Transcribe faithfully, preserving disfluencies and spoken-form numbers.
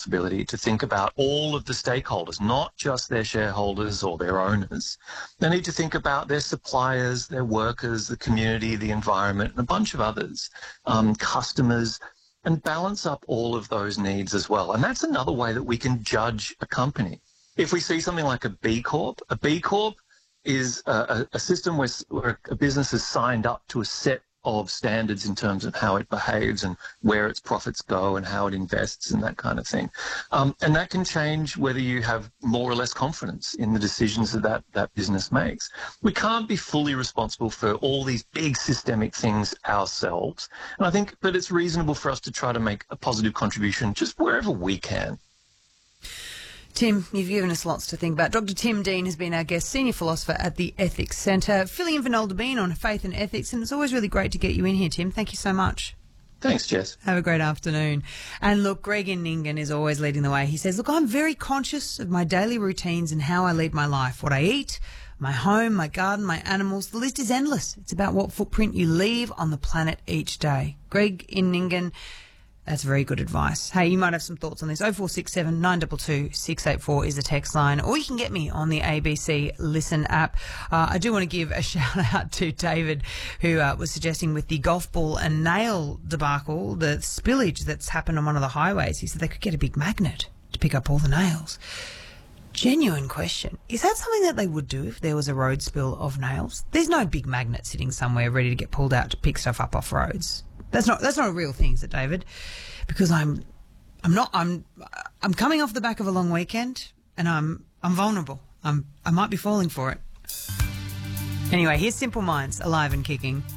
responsibility to think about all of the stakeholders, not just their shareholders or their owners. They need to think about their suppliers, their workers, the community, the environment, and a bunch of others, um, customers, and balance up all of those needs as well. And that's another way that we can judge a company. If we see something like a B Corp, a B Corp is a, a system where, where a business has signed up to a set of standards in terms of how it behaves and where its profits go and how it invests and that kind of thing. Um, and that can change whether you have more or less confidence in the decisions that, that that business makes. We can't be fully responsible for all these big systemic things ourselves. And I think, but it's reasonable for us to try to make a positive contribution just wherever we can. Tim, you've given us lots to think about. Doctor Tim Dean has been our guest, senior philosopher at the Ethics Centre, filling in for Noel Debien on faith and ethics, and it's always really great to get you in here, Tim. Thank you so much. Thanks, Jess. Have a great afternoon. And look, Greg in Nyngan is always leading the way. He says, look, I'm very conscious of my daily routines and how I lead my life, what I eat, my home, my garden, my animals. The list is endless. It's about what footprint you leave on the planet each day. Greg in Nyngan, that's very good advice. Hey, you might have some thoughts on this. oh four six seven, nine two two, six eight four is the text line, or you can get me on the A B C Listen app. Uh, I do want to give a shout out to David, who uh, was suggesting with the golf ball and nail debacle, the spillage that's happened on one of the highways. He said they could get a big magnet to pick up all the nails. Genuine question. Is that something that they would do if there was a road spill of nails? There's no big magnet sitting somewhere ready to get pulled out to pick stuff up off roads. That's not that's not a real thing, is it, David? Because I'm I'm not I'm I'm coming off the back of a long weekend and I'm I'm vulnerable. I'm I might be falling for it. Anyway, here's Simple Minds, alive and kicking.